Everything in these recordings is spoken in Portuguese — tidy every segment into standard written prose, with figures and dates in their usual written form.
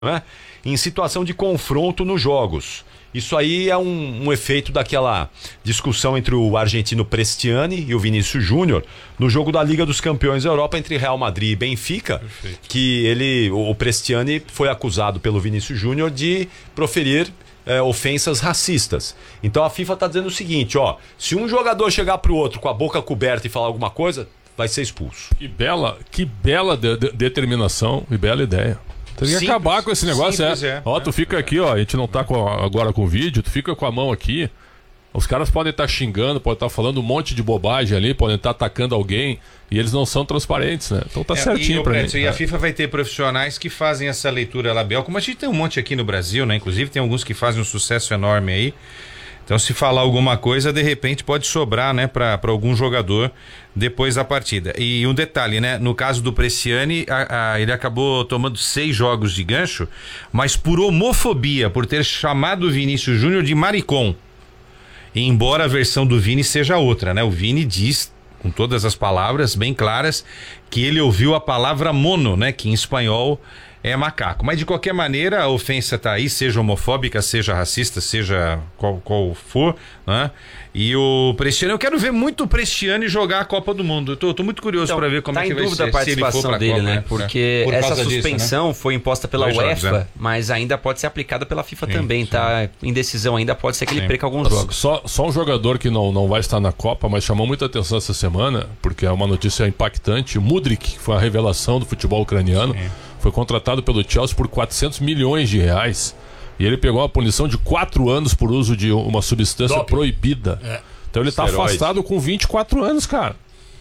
né, em situação de confronto nos jogos. Isso aí é um efeito daquela discussão entre o argentino Prestiani e o Vinícius Júnior no jogo da Liga dos Campeões da Europa entre Real Madrid e Benfica. Perfeito. Que o Prestiani foi acusado pelo Vinícius Júnior de proferir ofensas racistas. Então a FIFA está dizendo o seguinte, ó, se um jogador chegar pro outro com a boca coberta e falar alguma coisa, vai ser expulso. Que bela determinação e bela ideia. Tem que acabar com esse negócio. Ó, tu fica aqui, ó. A gente não tá agora com o vídeo, tu fica com a mão aqui. Os caras podem estar xingando, podem estar falando um monte de bobagem ali, podem estar atacando alguém e eles não são transparentes, né? Então tá certinho pra mim. E a FIFA vai ter profissionais que fazem essa leitura labial, como a gente tem um monte aqui no Brasil, né? Inclusive tem alguns que fazem um sucesso enorme aí. Então, se falar alguma coisa, de repente pode sobrar, né, para algum jogador depois da partida. E um detalhe, né, no caso do Prestiani, ele acabou tomando 6 jogos de gancho, mas por homofobia, por ter chamado o Vinícius Júnior de maricom. Embora a versão do Vini seja outra, né? O Vini diz, com todas as palavras bem claras, que ele ouviu a palavra mono, né, que em espanhol é macaco. Mas de qualquer maneira a ofensa tá aí, seja homofóbica, seja racista, seja qual for, né? E o Prestiani, eu quero ver muito o Prestiani jogar a Copa do Mundo. Eu tô muito curioso para ver como é que vai ser. Tá em dúvida a participação dele, Copa, né? Porque por essa suspensão disso, né? Foi imposta pela UEFA, mas ainda pode ser aplicada pela FIFA também, tá? Em decisão ainda pode ser que ele perca alguns jogos. Só um jogador que não vai estar na Copa, mas chamou muita atenção essa semana, porque é uma notícia impactante. O Mudryk, que foi a revelação do futebol ucraniano, foi contratado pelo Chelsea por 400 milhões de reais. E ele pegou uma punição de 4 anos por uso de uma substância proibida. Então ele tá afastado com 24 anos, cara.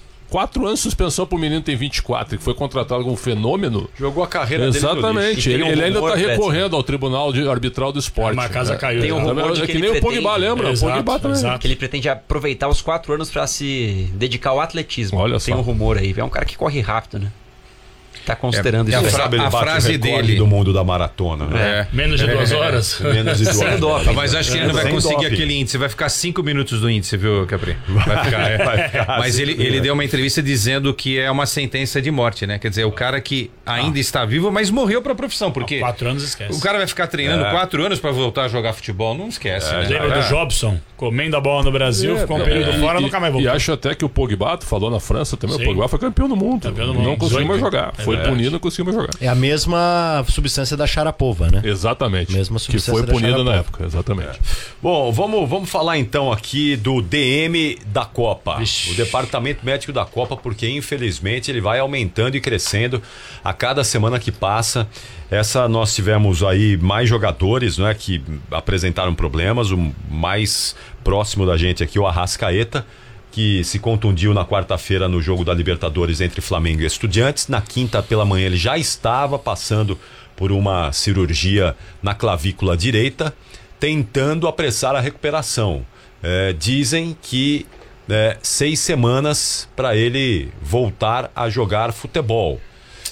4 anos de suspensão pro menino tem 24, que foi contratado como fenômeno. Jogou a carreira Exatamente. dele. Ele ainda tá recorrendo ao Tribunal Arbitral do Esporte. Uma casa caiu. Tem um rumor de que nem o Pogba, lembra? Exato, o Pogba também. Que ele pretende aproveitar os 4 anos pra se dedicar ao atletismo. Olha só. Tem um rumor aí. É um cara que corre rápido, né? Tá considerando isso. A frase dele do mundo da maratona, né? Menos de 2 horas. Menos de 2 horas. Mas acho que ele não vai conseguir aquele índice. Vai ficar 5 minutos do índice, viu, Capri? Vai ficar. Mas ele deu uma entrevista dizendo que é uma sentença de morte, né? Quer dizer, o cara que ainda está vivo, mas morreu pra profissão. Porque 4 anos esquece. O cara vai ficar treinando 4 anos pra voltar a jogar futebol. Não esquece, né? Lembra do Jobson? Comendo a bola no Brasil, ficou um período fora, nunca mais voltou. E acho até que o Pogba, tu falou na França também, o Pogba foi campeão do mundo. Não conseguiu mais jogar. Foi punido, não conseguiu mais jogar. É a mesma substância da Sharapova, né? Exatamente. Mesma que substância foi punida Sharapova. na época, exatamente. Bom, vamos falar então aqui do DM da Copa. O Departamento Médico da Copa, porque infelizmente ele vai aumentando e crescendo a cada semana que passa. Nós tivemos aí mais jogadores, né, que apresentaram problemas. O mais próximo da gente aqui, o Arrascaeta, que se contundiu na quarta-feira no jogo da Libertadores entre Flamengo e Estudiantes. Na quinta pela manhã ele já estava passando por uma cirurgia na clavícula direita, tentando apressar a recuperação. Dizem que 6 semanas para ele voltar a jogar futebol.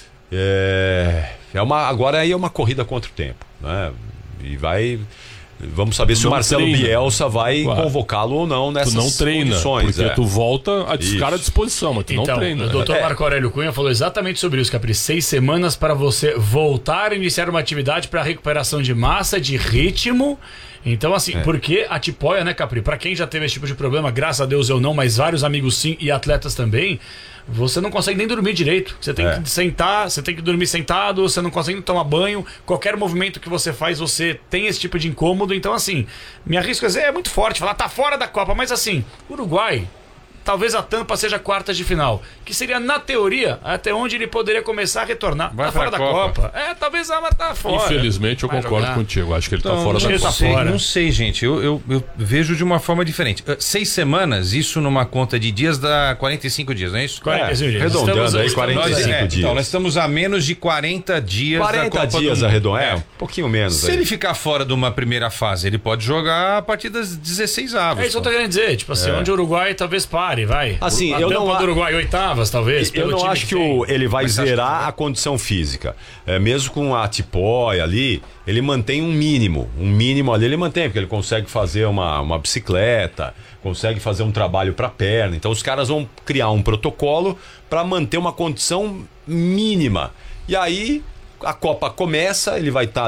Agora aí é uma corrida contra o tempo, né? E vamos saber se o Marcelo Bielsa vai convocá-lo ou não nessas condições. Tu não treina, porque tu volta a ficar à disposição, mas tu não treina. O doutor Marco Aurélio Cunha falou exatamente sobre isso, Capri. 6 semanas para você voltar a iniciar uma atividade para recuperação de massa, de ritmo. Então, assim, porque a tipoia, né, Capri? Pra quem já teve esse tipo de problema, graças a Deus eu não, mas vários amigos sim e atletas também, você não consegue nem dormir direito. Você tem que sentar, você tem que dormir sentado, você não consegue tomar banho. Qualquer movimento que você faz, você tem esse tipo de incômodo. Então, assim, me arrisco a dizer, é muito forte falar, tá fora da Copa, mas assim, Uruguai, talvez a tampa seja quartas de final, que seria, na teoria, até onde ele poderia começar a retornar. Vai tá fora da Copa. Talvez tá fora. Infelizmente eu concordo contigo. Acho que ele tá fora da Copa. Não sei, gente. Eu vejo de uma forma diferente. 6 semanas, isso numa conta de dias dá 45 dias, não é isso? 45 dias. Arredondando aí 45 dias. Então, nós estamos a menos de 40 dias 40 da Copa dias arredondando. Um pouquinho menos. Se ele ficar fora de uma primeira fase, ele pode jogar a partir das 16 avos. É isso que eu tô querendo dizer. Tipo assim, onde o Uruguai talvez pare, vai. Assim, a tampa do Uruguai, oitavas, talvez. Eu não acho que ele vai zerar a condição física. Mesmo com a tipóia ali, ele mantém um mínimo. Um mínimo ali ele mantém, porque ele consegue fazer uma bicicleta, consegue fazer um trabalho para perna. Então os caras vão criar um protocolo para manter uma condição mínima. E aí a Copa começa, ele vai estar